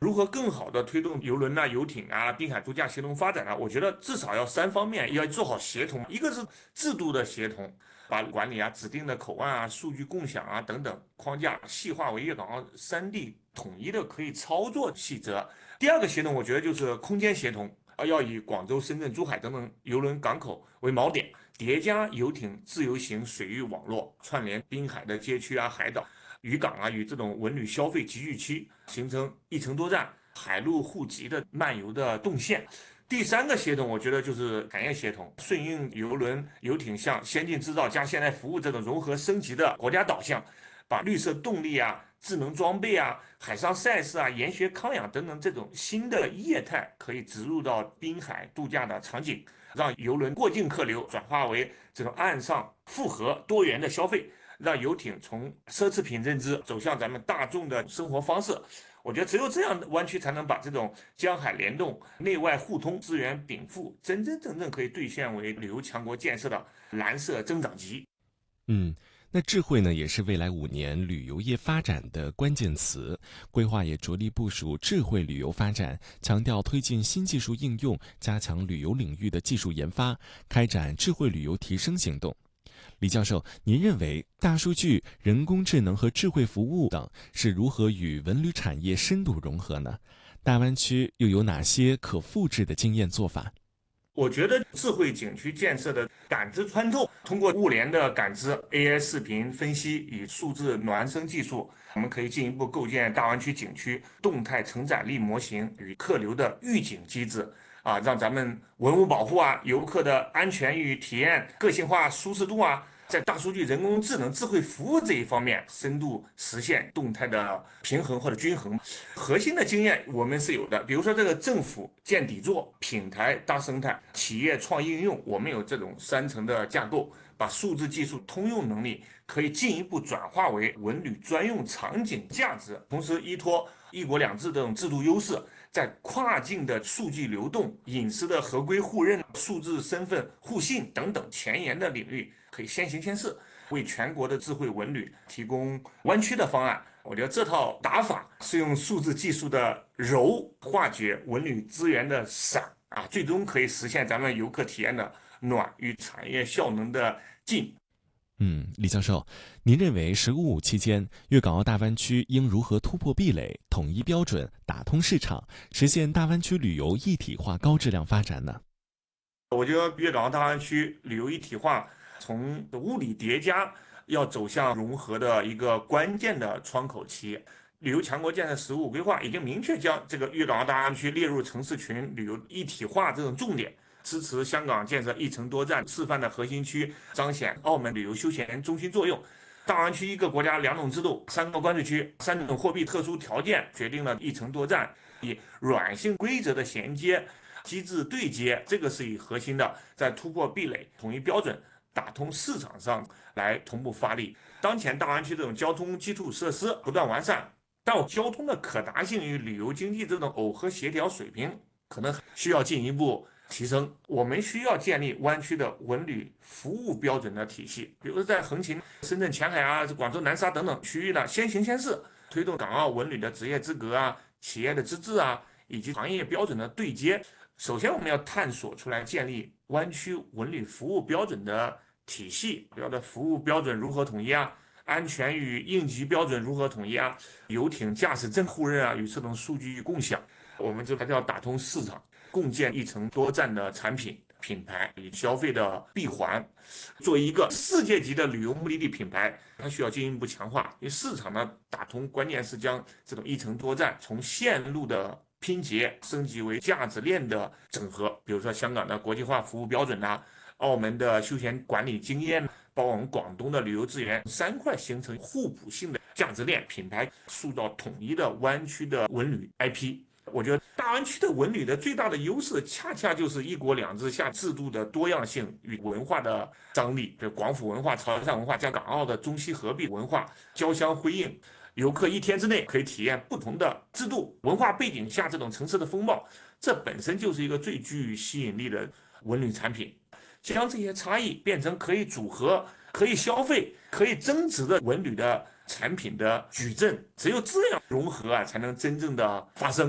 如何更好的推动邮轮啊、游艇啊、滨海度假协同发展呢？我觉得至少要三方面要做好协同，一个是制度的协同，把管理啊、指定的口岸啊、数据共享啊等等框架细化为粤港澳3地统一的可以操作细则。第二个协同，我觉得就是空间协同，要以广州、深圳、珠海等等邮轮港口为锚点，叠加游艇自由行水域网络，串联滨海的街区啊、海岛、渔港啊与这种文旅消费集聚区，形成一城多站、海陆互集的漫游的动线。第三个协同，我觉得就是产业协同，顺应邮轮、游艇向先进制造加现代服务这种融合升级的国家导向，把绿色动力啊、智能装备啊、海上赛事啊、研学康养等等这种新的业态可以植入到滨海度假的场景，让邮轮过境客流转化为这种岸上复合多元的消费，让游艇从奢侈品认知走向咱们大众的生活方式。我觉得只有这样，湾区才能把这种江海联动、内外互通、资源禀赋，真真正正可以兑现为旅游强国建设的蓝色增长极。 嗯，那智慧呢，也是未来5年旅游业发展的关键词。规划也着力部署智慧旅游发展，强调推进新技术应用，加强旅游领域的技术研发，开展智慧旅游提升行动。李教授，您认为大数据、人工智能和智慧服务等是如何与文旅产业深度融合呢？大湾区又有哪些可复制的经验做法？ 我觉得智慧景区建设的感知穿透，通过物联的感知、AI 视频分析与数字孪生技术，我们可以进一步构建大湾区景区动态承载力模型与客流的预警机制。让咱们文物保护啊、游客的安全与体验个性化、舒适度啊，在大数据、人工智能、智慧服务这一方面，深度实现动态的平衡或者均衡。核心的经验我们是有的，比如说这个政府建底座、平台搭生态、企业创应用，我们有这种3层的架构，把数字技术通用能力可以进一步转化为文旅专用场景价值，同时依托一国两制这种制度优势，在跨境的数据流动、隐私的合规互认、数字身份互信等等前沿的领域，可以先行先试，为全国的智慧文旅提供湾区的方案。我觉得这套打法是用数字技术的柔化解文旅资源的散最终可以实现咱们游客体验的暖与产业效能的进。 李教授，您认为“15+5”期间，粤港澳大湾区应如何突破壁垒、统一标准、打通市场，实现大湾区旅游一体化高质量发展呢？ 我觉得粤港澳大湾区旅游一体化从物理叠加要走向融合的一个关键的窗口期。旅游强国建设“15+5”规划已经明确将这个粤港澳大湾区列入城市群旅游一体化这种重点，支持香港建设一城多站示范的核心区，彰显澳门旅游休闲中心作用。大湾区一个国家两种制度、3个关税区、3种货币特殊条件，决定了一城多站以软性规则的衔接。机制对接，这个是以核心的，在突破壁垒、统一标准、打通市场上来同步发力。当前大湾区这种交通基础设施不断完善，但我交通的可达性与旅游经济这种耦合协调水平，可能需要进一步提升。我们需要建立湾区的文旅服务标准的体系，比如说在横琴、深圳前海啊、广州南沙等等区域呢，先行先试，推动港澳文旅的职业资格啊、企业的资质啊，以及行业标准的对接。首先，我们要探索出来建立湾区文旅服务标准的体系，比如的服务标准如何统一啊？安全与应急标准如何统一啊？游艇驾驶证互认啊，与这种数据共享，我们就还是要打通市场，共建一城多站的产品。品牌与消费的闭环，作为一个世界级的旅游目的地品牌，它需要进一步强化。因为市场的打通，关键是将这种一城多站从线路的拼接升级为价值链的整合，比如说香港的国际化服务标准澳门的休闲管理经验，包括我们广东的旅游资源，3块形成互补性的价值链，品牌塑造统一的湾区的文旅 IP。我觉得大湾区的文旅的最大的优势，恰恰就是一国两制下制度的多样性与文化的张力，比如广府文化、潮汕文化加港澳的中西合璧文化交相辉映。游客1天之内可以体验不同的制度文化背景下这种城市的风貌，这本身就是一个最具吸引力的文旅产品。将这些差异变成可以组合、可以消费、可以增值的文旅的产品的矩阵，只有这样融合才能真正的发生。